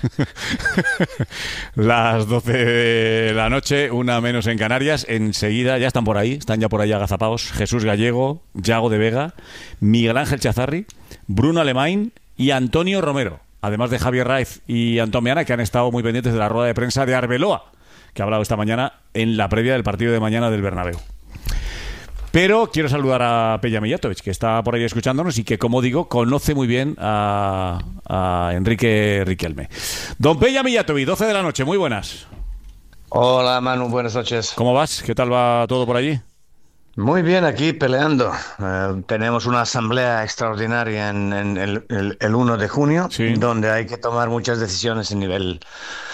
Las doce de la noche, una menos en Canarias. Enseguida, ya están por ahí, están ya por ahí agazapados Jesús Gallego, Yago de Vega, Miguel Ángel Chazarri, Bruno Alemán y Antonio Romero. Además de Javier Raiz y Antón Meana, que han estado muy pendientes de la rueda de prensa de Arbeloa, que ha hablado esta mañana en la previa del partido de mañana del Bernabéu. Pero quiero saludar a Peja Mijatovic, que está por ahí escuchándonos y que, como digo, conoce muy bien a, a Enrique Riquelme. Don Peja Mijatovic, doce de la noche, muy buenas. Hola Manu, buenas noches. ¿Cómo vas? ¿Qué tal va todo por allí? Muy bien, aquí peleando. Uh, tenemos una asamblea extraordinaria en, en el, el, el uno de junio, sí, donde hay que tomar muchas decisiones a nivel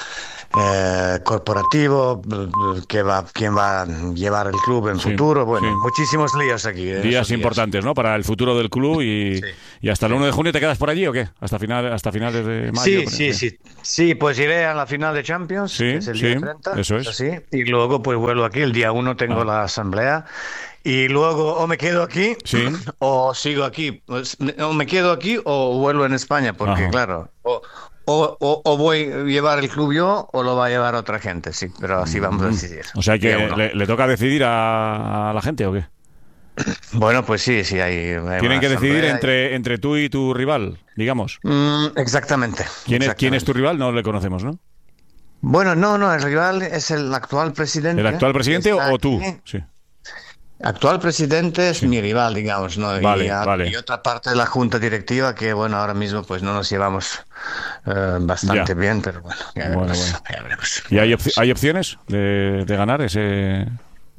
eh, corporativo, que va, quién va a llevar el club en sí, futuro. Bueno, sí, muchísimos líos aquí. Días importantes, ¿no? Para el futuro del club y, sí, y hasta el uno de junio te quedas por allí, ¿o qué? Hasta final, hasta finales de mayo. Sí, sí, sí. Sí, pues iré a la final de Champions, sí, que es el sí, día treinta. Eso es. Así, y luego pues vuelvo aquí. El día uno tengo ah. la asamblea. Y luego o me quedo aquí, ¿sí?, o sigo aquí. O me quedo aquí o vuelvo en España, porque Ajá. claro, o, o, o, o voy a llevar el club yo o lo va a llevar otra gente, sí, pero así vamos a decidir. O sea que le, le toca decidir a, a la gente, ¿o qué? Bueno, pues sí, sí, hay... hay Tienen que decidir entre, entre tú y tu rival, digamos. Mm, exactamente. ¿Quién es, exactamente. ¿Quién es tu rival? No le conocemos, ¿no? Bueno, no, no, el rival es el actual presidente. ¿El actual presidente o tú? Aquí. Sí. Actual presidente es sí. mi rival, digamos, ¿no? Vale, y, a, vale. y otra parte de la junta directiva que, bueno, ahora mismo pues no nos llevamos uh, bastante ya. bien, pero bueno, ya veremos. Bueno, bueno. Ya veremos. ¿Y hay, op hay opciones de, de ganar ese...?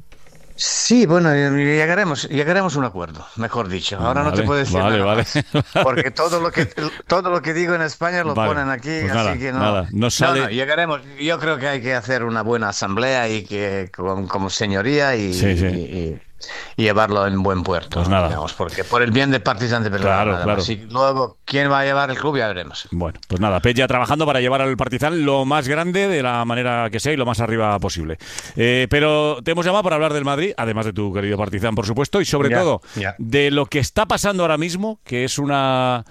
Sí, bueno, llegaremos, llegaremos a un acuerdo, mejor dicho. Ahora vale, no te puedo decir vale, nada vale, más, porque todo lo que todo lo que digo en España lo vale, ponen aquí, pues así nada, que no, nada, no, sale... no, no, llegaremos. Yo creo que hay que hacer una buena asamblea y que como, como señoría y, sí, sí. y, y y llevarlo en buen puerto, pues nada. digamos, porque por el bien de Partizan de Belgrado. Claro, claro. Y luego, ¿quién va a llevar el club? Ya veremos. Bueno, pues nada, Peja trabajando para llevar al Partizan lo más grande de la manera que sea y lo más arriba posible. Eh, pero te hemos llamado para hablar del Madrid, además de tu querido Partizan, por supuesto, y sobre ya, todo ya. de lo que está pasando ahora mismo, que es una,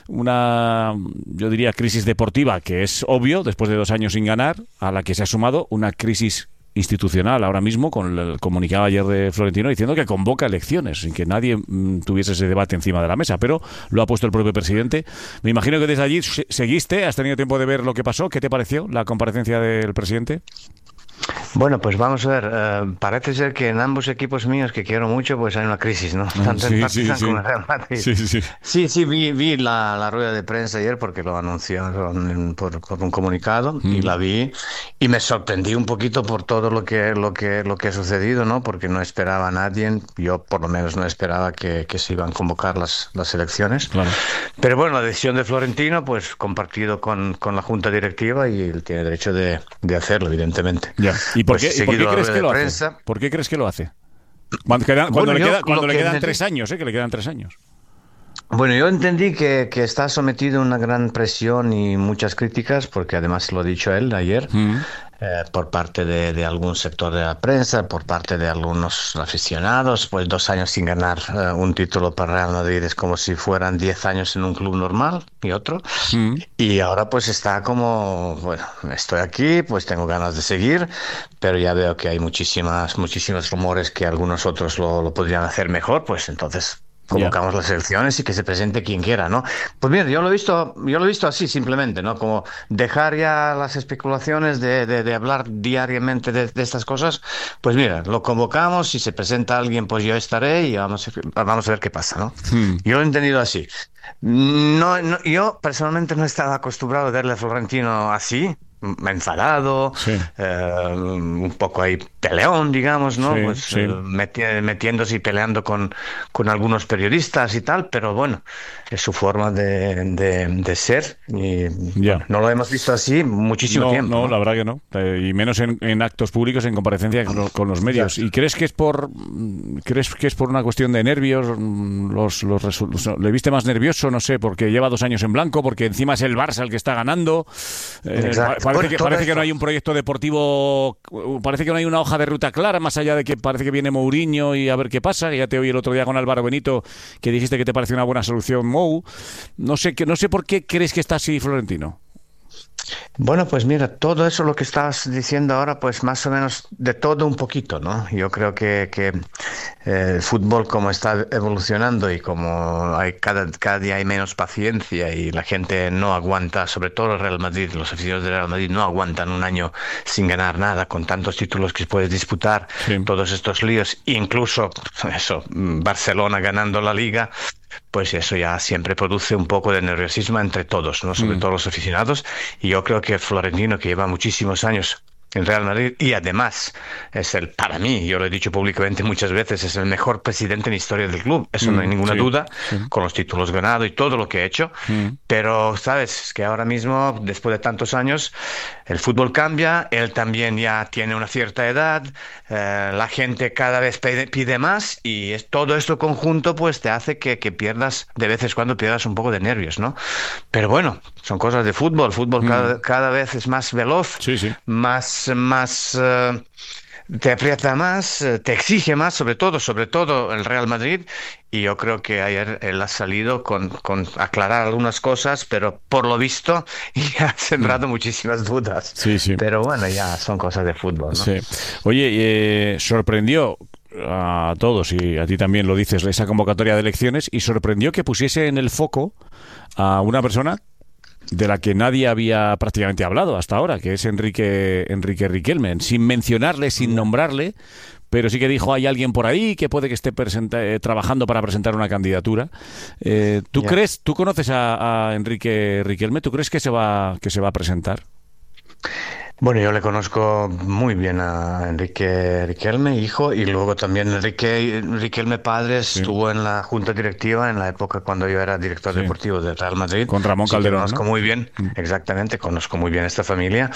una, yo diría, crisis deportiva, que es obvio, después de dos años sin ganar, a la que se ha sumado una crisis institucional ahora mismo, con el comunicado ayer de Florentino diciendo que convoca elecciones sin que nadie mm, tuviese ese debate encima de la mesa, pero lo ha puesto el propio presidente. Me imagino que desde allí seguiste, has tenido tiempo de ver lo que pasó. ¿Qué te pareció la comparecencia del presidente? Bueno, pues vamos a ver, uh, parece ser que en ambos equipos míos que quiero mucho pues hay una crisis, ¿no? Tanto sí, en Partizan sí, sí. como en Real Madrid. Sí, sí, sí. Sí, sí, vi, vi la, la rueda de prensa ayer porque lo anunciaron por, por un comunicado mm. y la vi y me sorprendí un poquito por todo lo que lo que lo que ha sucedido, ¿no? Porque no esperaba a nadie, yo por lo menos no esperaba que, que se iban a convocar las, las elecciones. Claro. Pero bueno, la decisión de Florentino pues compartido con, con la junta directiva y él tiene derecho de, de hacerlo, evidentemente. Ya. ¿Y por qué, pues, ¿y por qué crees que lo hace? Prensa. ¿Por qué crees que lo hace? Cuando, queda, cuando bueno, le, yo, queda, cuando le que quedan entendí... tres años, ¿eh? Que le quedan tres años. Bueno, yo entendí que, que está sometido a una gran presión y muchas críticas, porque además lo ha dicho él ayer, mm. eh, por parte de, de algún sector de la prensa, por parte de algunos aficionados, pues dos años sin ganar eh, un título para Real Madrid es como si fueran diez años en un club normal y otro. Mm. Y ahora pues está como, bueno, estoy aquí, pues tengo ganas de seguir, pero ya veo que hay muchísimas, muchísimos rumores que algunos otros lo, lo podrían hacer mejor, pues entonces... convocamos yeah. las elecciones y que se presente quien quiera, ¿no? Pues mira, yo lo he visto, yo lo he visto así simplemente, ¿no? Como dejar ya las especulaciones de, de, de hablar diariamente de, de estas cosas. Pues mira, lo convocamos, si se presenta alguien, pues yo estaré y vamos a, vamos a ver qué pasa, ¿no? Hmm. Yo lo he entendido así. No, no, yo personalmente no estaba acostumbrado a verle a Florentino así, enfadado, sí. eh, un poco ahí peleón, digamos, ¿no? Sí, pues sí. eh, meti metiéndose y peleando con, con algunos periodistas y tal, pero bueno, es su forma de, de, de ser y yeah. no lo hemos visto así muchísimo no, tiempo. No, ¿no? la verdad que no, eh, y menos en, en actos públicos, en comparecencia con, con los medios. Exacto. ¿Y crees que es por crees que es por una cuestión de nervios? Los, los, los, ¿Le viste más nervioso? No sé, porque lleva dos años en blanco, porque encima es el Barça el que está ganando. Eh, parece, bueno, que, todo parece esto. que no hay un proyecto deportivo, parece que no hay una hoja de ruta clara, más allá de que parece que viene Mourinho y a ver qué pasa. Ya te oí el otro día con Álvaro Benito que dijiste que te parece una buena solución Mou. No sé, que, no sé por qué crees que está así Florentino. Bueno, pues mira, todo eso lo que estás diciendo ahora, pues más o menos de todo un poquito, ¿no? Yo creo que, que eh, el fútbol como está evolucionando y como hay cada, cada día hay menos paciencia y la gente no aguanta, sobre todo el Real Madrid, los aficionados del Real Madrid no aguantan un año sin ganar nada, con tantos títulos que puedes disputar, sí. Todos estos líos, incluso eso, Barcelona ganando la Liga. Pues eso ya siempre produce un poco de nerviosismo entre todos, ¿no? Sobre mm. todo los aficionados. Y yo creo que Florentino, que lleva muchísimos años en Real Madrid y además es el, para mí, yo lo he dicho públicamente muchas veces, es el mejor presidente en la historia del club. Eso mm, no hay ninguna sí, duda, sí. Con los títulos ganados y todo lo que ha hecho. Mm. Pero, ¿sabes? Es que ahora mismo, después de tantos años, el fútbol cambia, él también ya tiene una cierta edad, eh, la gente cada vez pide, pide más y es, todo esto conjunto pues te hace que, que pierdas, de vez en cuando pierdas un poco de nervios, ¿no? Pero bueno, son cosas de fútbol, el fútbol mm. cada, cada vez es más veloz, sí, sí. más más uh, te aprieta más, te exige más, sobre todo, sobre todo el Real Madrid, y yo creo que ayer él ha salido con, con aclarar algunas cosas, pero por lo visto ya ha sembrado mm. muchísimas dudas. Sí, sí. Pero bueno, ya son cosas de fútbol, ¿no? Sí. Oye, eh, sorprendió a todos, y a ti también lo dices, esa convocatoria de elecciones, y sorprendió que pusiese en el foco a una persona de la que nadie había prácticamente hablado hasta ahora, que es Enrique Enrique Riquelme, sin mencionarle, sin nombrarle, pero sí que dijo, hay alguien por ahí que puede que esté presenta, eh, trabajando para presentar una candidatura. Eh, ¿Tú yeah. crees, tú conoces a, a Enrique Riquelme? ¿Tú crees que se va que se va a presentar? Bueno, yo le conozco muy bien a Enrique Riquelme, hijo, y luego también Enrique Riquelme padre estuvo sí. en la junta directiva en la época cuando yo era director sí. deportivo del Real Madrid. Con Ramón sí Calderón, conozco ¿no? muy bien, mm. exactamente, conozco muy bien esta familia.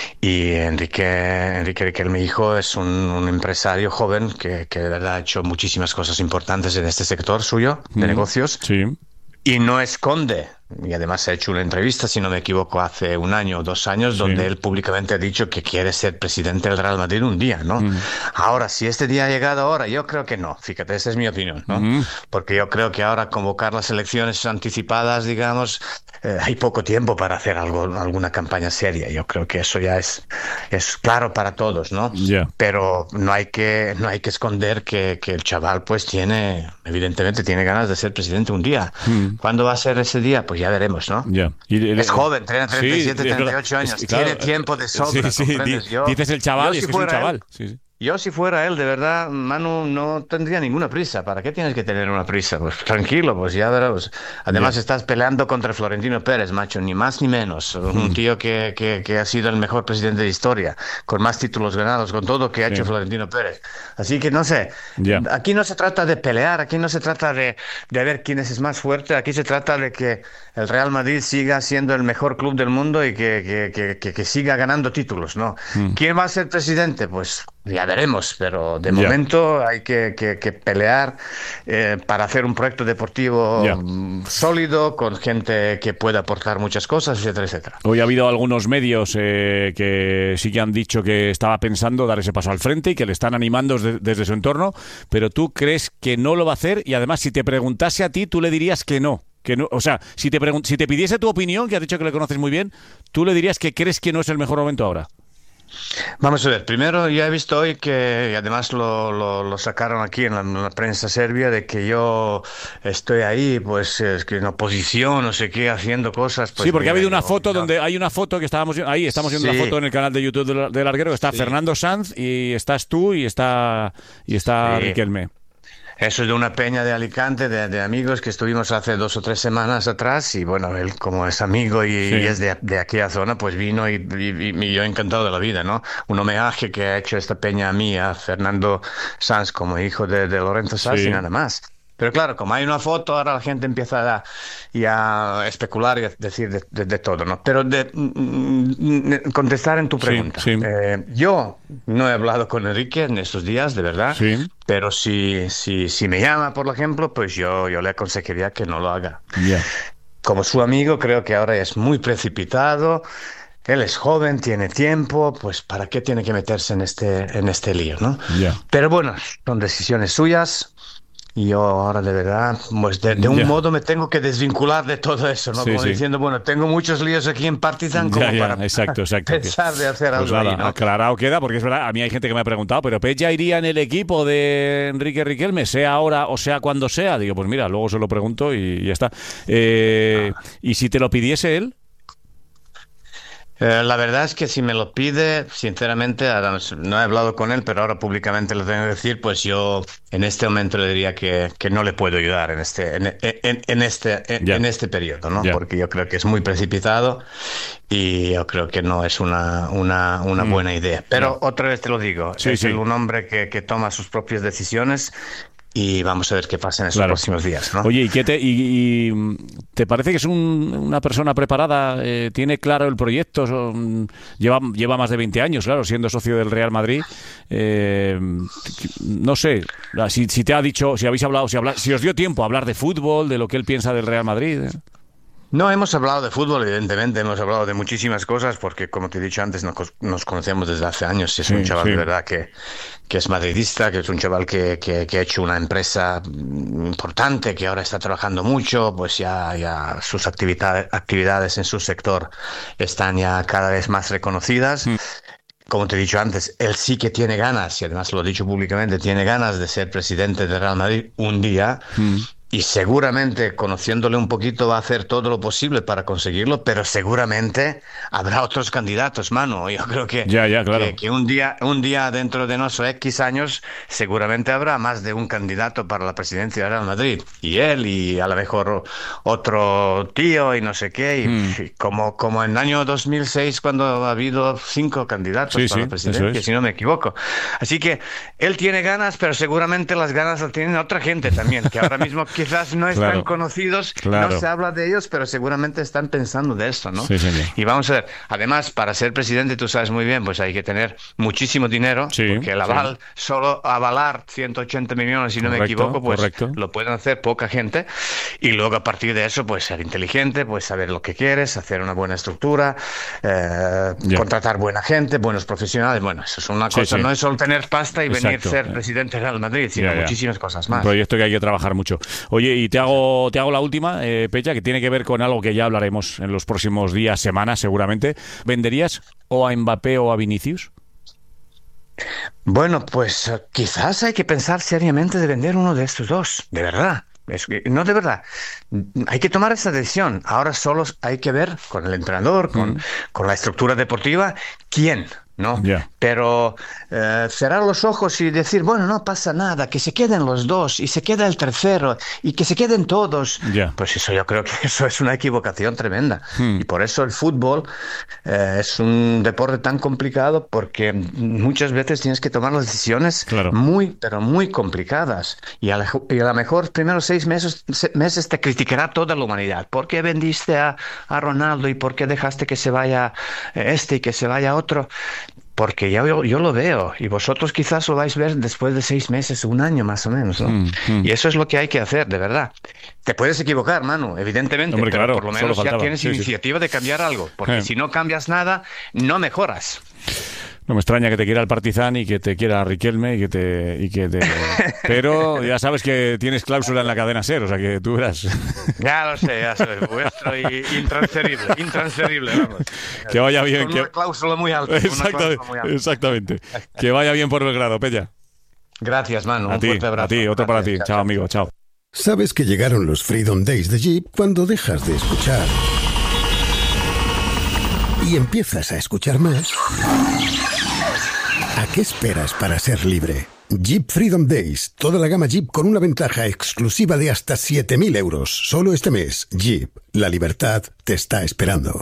Y Enrique, Enrique Riquelme, hijo, es un, un empresario joven que, que de verdad ha hecho muchísimas cosas importantes en este sector suyo, de mm. negocios. Sí. Y no esconde, y además ha hecho una entrevista, si no me equivoco, hace un año o dos años, sí. donde él públicamente ha dicho que quiere ser presidente del Real Madrid un día, ¿no? Mm. Ahora, si este día ha llegado ahora, yo creo que no. Fíjate, esa es mi opinión, ¿no? Mm. Porque yo creo que ahora convocar las elecciones anticipadas, digamos, eh, hay poco tiempo para hacer algo, alguna campaña seria. Yo creo que eso ya es, es claro para todos, ¿no? Yeah. Pero no hay que, no hay que esconder que, que el chaval, pues, tiene, evidentemente, tiene ganas de ser presidente un día. Mm. ¿Cuándo va a ser ese día? Pues ya veremos, ¿no? Yeah. Y, es joven, tiene treinta y siete, sí, treinta y ocho años, claro, tiene tiempo de sobra, sí, sí, ¿comprendes? Yo, dices el chaval yo, y es si que es un chaval. Él, sí, sí. Yo si fuera él, de verdad, Manu, no tendría ninguna prisa. ¿Para qué tienes que tener una prisa? Pues tranquilo, pues ya verás. Además yeah. estás peleando contra Florentino Pérez, macho, ni más ni menos. Mm. Un tío que, que, que ha sido el mejor presidente de historia, con más títulos ganados, con todo lo que ha sí. hecho Florentino Pérez. Así que no sé, yeah. aquí no se trata de pelear, aquí no se trata de, de ver quién es más fuerte, aquí se trata de que el Real Madrid siga siendo el mejor club del mundo y que, que, que, que, que siga ganando títulos, ¿no? Mm. ¿Quién va a ser presidente? Pues ya veremos, pero de yeah. momento hay que, que, que pelear eh, para hacer un proyecto deportivo yeah. sólido, con gente que pueda aportar muchas cosas, etcétera, etcétera. Hoy ha habido algunos medios eh, que sí que han dicho que estaba pensando dar ese paso al frente y que le están animando desde, desde su entorno, pero tú crees que no lo va a hacer, y además si te preguntase a ti, tú le dirías que no. Que no, o sea, si te, pregun- si te pidiese tu opinión, que has dicho que le conoces muy bien, tú le dirías que crees que no es el mejor momento ahora. Vamos a ver, primero ya he visto hoy que, y además lo, lo, lo sacaron aquí en la, en la prensa serbia, de que yo estoy ahí, pues es que en oposición, no sé qué, haciendo cosas. Pues, sí, porque mira, ha habido una yo, foto no. donde hay una foto que estábamos ahí, estamos viendo sí. la foto en el canal de YouTube del, del Larguero, que está sí. Fernando Sanz y estás tú y está, y está sí. Riquelme. Eso es de una peña de Alicante, de, de amigos que estuvimos hace dos o tres semanas atrás, y bueno, él como es amigo y, sí. y es de, de aquella zona, pues vino y, y, y yo encantado de la vida, ¿no? Un homenaje que ha hecho esta peña a mí, a Fernando Sanz como hijo de, de Lorenzo Sanz sí. y nada más. Pero claro, como hay una foto, ahora la gente empieza a, ya a especular y a decir de, de, de todo, ¿no? Pero de, de contestar en tu pregunta. Sí, sí. Eh, yo no he hablado con Enrique en estos días, de verdad, sí. pero si, si, si me llama, por ejemplo, pues yo, yo le aconsejaría que no lo haga. Yeah. Como su amigo, creo que ahora es muy precipitado. él es joven, tiene tiempo, pues ¿para qué tiene que meterse en este, en este lío, ¿no? Yeah. Pero bueno, son decisiones suyas. Y yo ahora de verdad, pues de, de un Ya. modo me tengo que desvincular de todo eso, ¿no? Sí, Como sí. diciendo, bueno, tengo muchos líos aquí en Partizan como Ya, ya, para exacto, exacto. pensar de hacer Pues algo nada, ahí, ¿no? aclarado queda, porque es verdad, a mí hay gente que me ha preguntado, pero Peña iría en el equipo de Enrique Riquelme, sea ahora o sea cuando sea. Digo, pues mira, luego se lo pregunto y ya está. Eh, ¿Y si te lo pidiese él? Eh, la verdad es que si me lo pide, sinceramente, ahora no he hablado con él, pero ahora públicamente lo tengo que decir, pues yo en este momento le diría que, que no le puedo ayudar en este, en, en, en este, en, Ya. en este periodo, ¿no? Ya. Porque yo creo que es muy precipitado y yo creo que no es una, una, una Mm. buena idea. Pero Ya. otra vez te lo digo, Sí, es sí. un hombre que, que toma sus propias decisiones y vamos a ver qué pasa en esos Claro. próximos días, ¿no? Oye, ¿y, qué te, y, y, te parece que es un- una persona preparada? Eh, ¿Tiene claro el proyecto? Son- lleva, lleva más de veinte años, claro, siendo socio del Real Madrid. Eh, no sé, si, si te ha dicho, si habéis hablado, si, habla- si os dio tiempo a hablar de fútbol, de lo que él piensa del Real Madrid. No, hemos hablado de fútbol, evidentemente, hemos hablado de muchísimas cosas, porque como te he dicho antes, nos, nos conocemos desde hace años. Es Sí, un chaval sí. de verdad que, que es madridista, que es un chaval que, que, que ha hecho una empresa mm, importante, que ahora está trabajando mucho, pues ya, ya sus actividades, actividades en su sector están ya cada vez más reconocidas. Como te he dicho antes, él sí que tiene ganas, y además lo he dicho públicamente, tiene ganas de ser presidente del Real Madrid un día. Y seguramente, conociéndole un poquito, va a hacer todo lo posible para conseguirlo, pero seguramente habrá otros candidatos, mano. Yo creo que, Ya, ya, claro. que, que un día, un día dentro de nuestros X años, seguramente habrá más de un candidato para la presidencia del Real Madrid. Y él, y a lo mejor otro tío, y no sé qué. Y, Mm. y como, como en el año dos mil seis, cuando ha habido cinco candidatos Sí, para sí, la presidencia, eso es. si no me equivoco. Así que él tiene ganas, pero seguramente las ganas las tienen otra gente también, que ahora mismo quizás no están Claro. conocidos, Claro. no se habla de ellos, pero seguramente están pensando de esto, ¿no? Sí, señor. Y vamos a ver, además, para ser presidente, tú sabes muy bien, pues hay que tener muchísimo dinero, porque el aval, solo avalar ciento ochenta millones, si no me Correcto, equivoco, pues correcto. lo pueden hacer poca gente, y luego a partir de eso, pues ser inteligente, pues saber lo que quieres, hacer una buena estructura, eh, contratar buena gente, buenos profesionales, bueno, eso es una Sí, cosa, sí. no es solo tener pasta y venir a Exacto. ser presidente del Real Madrid, sino Ya, ya. muchísimas cosas Un más. proyecto que hay que trabajar mucho. Oye, y te hago, te hago la última, eh, Pecha, que tiene que ver con algo que ya hablaremos en los próximos días, semanas, seguramente. ¿Venderías o a Mbappé o a Vinicius? Bueno, pues eh, quizás hay que pensar seriamente de vender uno de estos dos, de verdad. Es que, no, de verdad. Hay que tomar esa decisión. Ahora solo hay que ver con el entrenador, con, con la estructura deportiva, quién, ¿no? Pero eh, cerrar los ojos y decir, bueno, no pasa nada, que se queden los dos y se queda el tercero y que se queden todos. Ya. Pues eso yo creo que eso es una equivocación tremenda. Hmm. Y por eso el fútbol eh, es un deporte tan complicado, porque muchas veces tienes que tomar las decisiones muy, pero muy complicadas. Y a, la, y a lo mejor primeros seis meses, se- meses te criticará toda la humanidad. ¿Por qué vendiste a, a Ronaldo y por qué dejaste que se vaya este y que se vaya otro? Porque ya yo, yo lo veo, y vosotros quizás lo vais a ver después de seis meses, un año más o menos, ¿no? Mm, mm. Y eso es lo que hay que hacer, de verdad. Te puedes equivocar, Manu, evidentemente, Hombre, pero claro, por lo solo menos ya faltaba. tienes Sí, sí. iniciativa de cambiar algo, porque Eh. si no cambias nada, no mejoras. No me extraña que te quiera el Partizan y que te quiera Riquelme y que te... Y que te... Pero ya sabes que tienes cláusula en la cadena SER, o sea que tú verás. Ya lo sé, ya sé, vuestro y- intransferible, intransferible, vamos. Que vaya bien. Con que... una cláusula muy alta. una Exactamente, cláusula muy alta. exactamente. Que vaya bien por Belgrado, Peña. Gracias, Manu, A un ti, fuerte abrazo. a ti, otro para ti. Chao, amigo, chao. Sabes que llegaron los Freedom Days de Jeep cuando dejas de escuchar y empiezas a escuchar más. ¿A qué esperas para ser libre? Jeep Freedom Days, toda la gama Jeep con una ventaja exclusiva de hasta siete mil euros. Solo este mes, Jeep, la libertad te está esperando.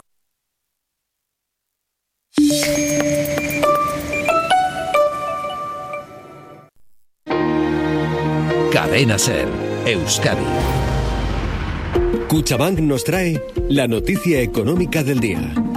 Cadena SER, Euskadi. Cuchabank nos trae la noticia económica del día.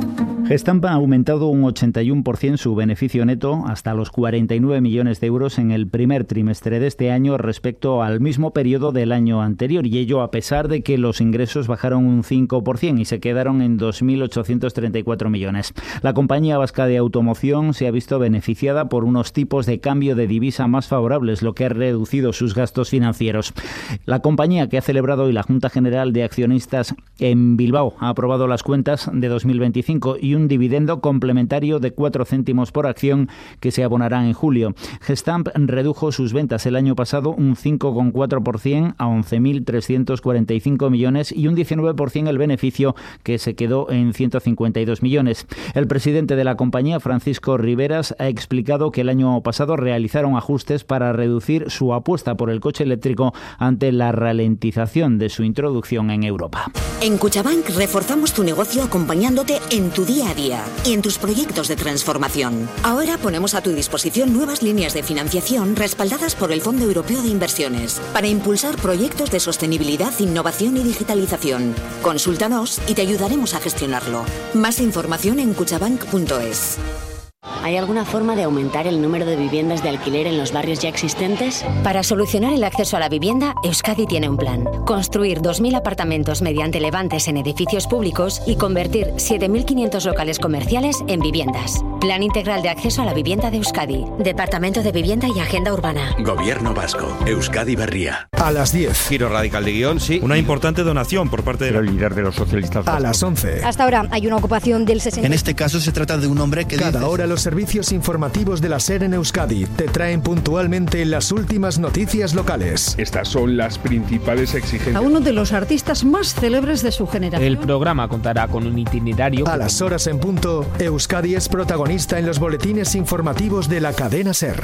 Gestamp ha aumentado un ochenta y uno por ciento su beneficio neto hasta los cuarenta y nueve millones de euros en el primer trimestre de este año respecto al mismo periodo del año anterior, y ello a pesar de que los ingresos bajaron un cinco por ciento y se quedaron en dos mil ochocientos treinta y cuatro millones. La compañía vasca de automoción se ha visto beneficiada por unos tipos de cambio de divisa más favorables, lo que ha reducido sus gastos financieros. La compañía, que ha celebrado hoy la Junta General de Accionistas en Bilbao, ha aprobado las cuentas de dos mil veinticinco y un dividendo complementario de cuatro céntimos por acción que se abonará en julio. Gestamp redujo sus ventas el año pasado un cinco coma cuatro por ciento a once mil trescientos cuarenta y cinco millones y un diecinueve por ciento el beneficio, que se quedó en ciento cincuenta y dos millones. El presidente de la compañía, Francisco Riveras, ha explicado que el año pasado realizaron ajustes para reducir su apuesta por el coche eléctrico ante la ralentización de su introducción en Europa. En Cuchabank reforzamos tu negocio acompañándote en tu día a día y en tus proyectos de transformación. Ahora ponemos a tu disposición nuevas líneas de financiación respaldadas por el Fondo Europeo de Inversiones para impulsar proyectos de sostenibilidad, innovación y digitalización. Consúltanos y te ayudaremos a gestionarlo. Más información en cuchabank punto es. ¿Hay alguna forma de aumentar el número de viviendas de alquiler en los barrios ya existentes? Para solucionar el acceso a la vivienda, Euskadi tiene un plan. Construir dos mil apartamentos mediante levantes en edificios públicos y convertir siete mil quinientos locales comerciales en viviendas. Plan Integral de Acceso a la Vivienda de Euskadi. Departamento de Vivienda y Agenda Urbana. Gobierno Vasco. Euskadi Berria. A las diez. Giro radical de guión, sí. Una importante donación por parte del líder de los socialistas. A las once. Hasta ahora hay una ocupación del sesenta por ciento. En este caso se trata de un hombre que Cada dice... hora los servicios informativos de la SER en Euskadi te traen puntualmente las últimas noticias locales. Estas son las principales exigencias. A uno de los artistas más célebres de su generación. El programa contará con un itinerario. A las horas en punto, Euskadi es protagonista en los boletines informativos de la cadena SER.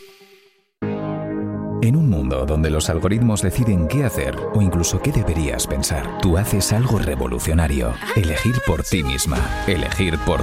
En un mundo donde los algoritmos deciden qué hacer o incluso qué deberías pensar, tú haces algo revolucionario. Elegir por ti misma. Elegir por